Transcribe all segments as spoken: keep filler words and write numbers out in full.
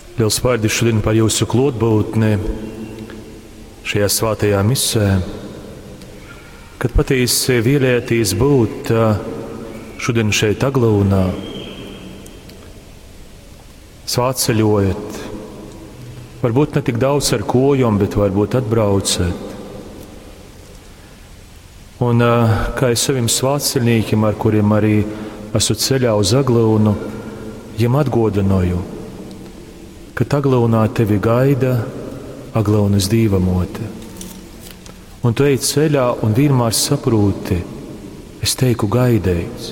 Liels paldies šodien par jūsu klātbūtni šajā svētajā misē, kad patiesi vēlēties būt šodien šeit Aglūnā, svētceļojot, varbūt ne tik daudz ar kojām, bet varbūt atbraucēt. Un kā es saviem svētceļniekiem, ar kuriem arī esmu ceļā uz Aglūnu, jiem atgādināju, ka Aglūnā tevi gaida Aglūnas dīvamote. Un tu ej ceļā un vienmēr saproti, es teiku gaidējis.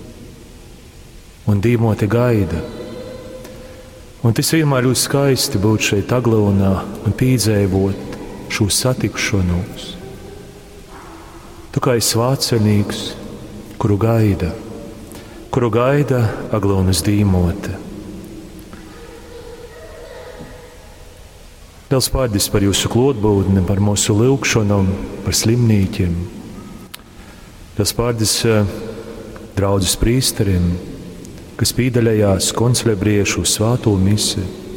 Un dīvamote gaida. Un tas vienmēr ir skaisti būt šeit Aglūnā un piedzīvot šo satikšanos. Tu kā esi svētceļnieks, kuru gaida, kuru gaida Aglūnas dīvamote. Liels paldies par jūsu klātbūtni, par mūsu lūgšanu, par slimnīkiem. Liels paldies draudzes prīsteriem, kas piedalījās koncelebriešu svēto misiju.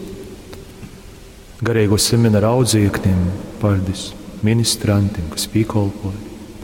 Garīgo semināru audzēkņiem, paldies ministrantiem, kas piekalpoja.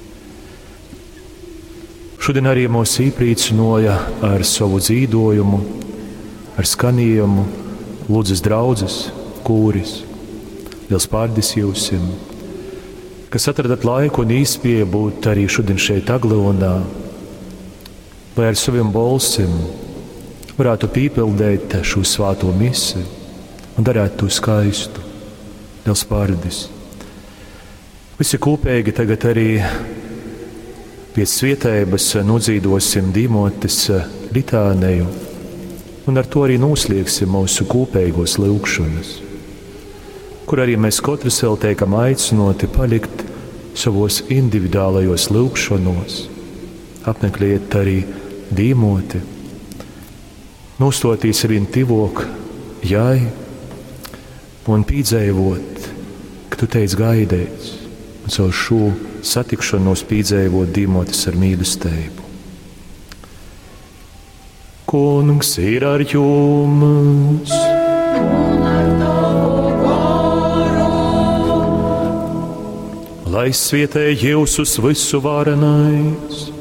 Šodien arī mūs iepriecināja ar savu dzīvojumu, ar skanējumu Ludzas draudzes kūris. Liels paldies jūsim, kas atradat laiku un īspēju būt arī šodien šeit Aglūnā, lai ar saviem balsim varētu piepildīt šo svēto misiju un darētu to skaistu. Liels paldies. Visi kopīgi tagad arī pēc svētības nodzīvosim dīvamotes litāniju un ar to arī noslēgsim mūsu kopīgos lūgšanas, kur arī mēs katrs vēl tiekam aicināti palikt savos individuālajos lūgšanos, apmeklēt arī dīvamoti, nostotīs vien tivok jai un piedzīvot, ka tu teici gaidēts, un caur šo satikšanos piedzīvot dīvamotes ar mīlestību. Kungs ir ar jums! Lai svietē Jēzus visu varenais,